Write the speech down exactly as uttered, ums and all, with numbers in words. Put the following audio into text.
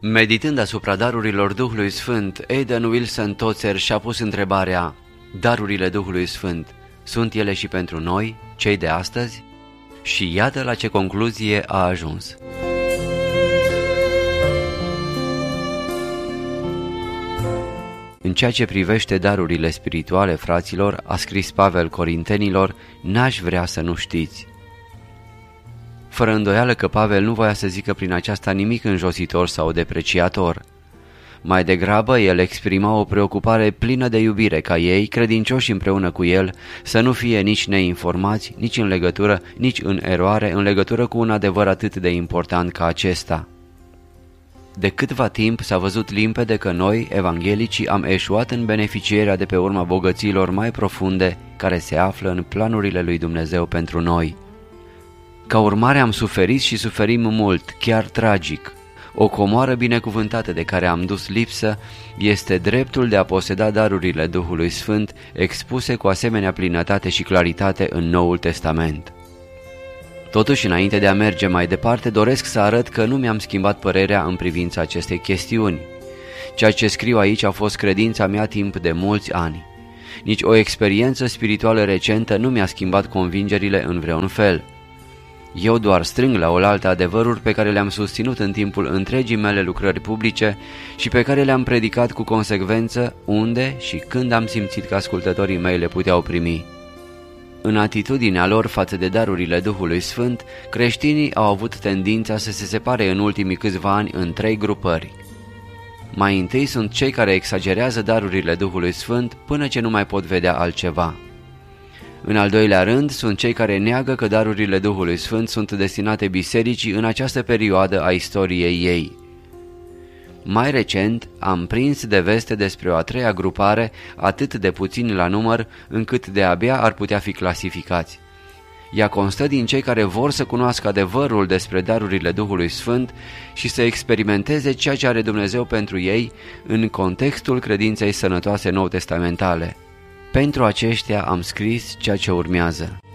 Meditând asupra darurilor Duhului Sfânt, Aidan Wilson Tozer și-a pus întrebarea: darurile Duhului Sfânt, sunt ele și pentru noi, cei de astăzi? Și iată la ce concluzie a ajuns. În ceea ce privește darurile spirituale, fraților, a scris Pavel Corintenilor, n-aș vrea să nu știți. Fără îndoială că Pavel nu voia să zică prin aceasta nimic înjositor sau depreciator. Mai degrabă, el exprima o preocupare plină de iubire ca ei, credincioși împreună cu el, să nu fie nici neinformați, nici în legătură, nici în eroare, în legătură cu un adevăr atât de important ca acesta. De câtva timp s-a văzut limpede că noi, evanghelicii, am eșuat în beneficierea de pe urma bogățiilor mai profunde care se află în planurile lui Dumnezeu pentru noi. Ca urmare am suferit și suferim mult, chiar tragic. O comoară binecuvântată de care am dus lipsă este dreptul de a poseda darurile Duhului Sfânt expuse cu asemenea plinătate și claritate în Noul Testament. Totuși, înainte de a merge mai departe, doresc să arăt că nu mi-am schimbat părerea în privința acestei chestiuni. Ceea ce scriu aici a fost credința mea timp de mulți ani. Nici o experiență spirituală recentă nu mi-a schimbat convingerile în vreun fel. Eu doar strâng la oaltă adevăruri pe care le-am susținut în timpul întregii mele lucrări publice și pe care le-am predicat cu consecvență unde și când am simțit că ascultătorii mei le puteau primi. În atitudinea lor față de darurile Duhului Sfânt, creștinii au avut tendința să se separe în ultimii câțiva ani în trei grupări. Mai întâi sunt cei care exagerează darurile Duhului Sfânt până ce nu mai pot vedea altceva. În al doilea rând, sunt cei care neagă că darurile Duhului Sfânt sunt destinate bisericii în această perioadă a istoriei ei. Mai recent, am prins de veste despre o a treia grupare, atât de puțini la număr, încât de-abia ar putea fi clasificați. Ea constă din cei care vor să cunoască adevărul despre darurile Duhului Sfânt și să experimenteze ceea ce are Dumnezeu pentru ei în contextul credinței sănătoase nou-testamentale. Pentru aceștia am scris ceea ce urmează.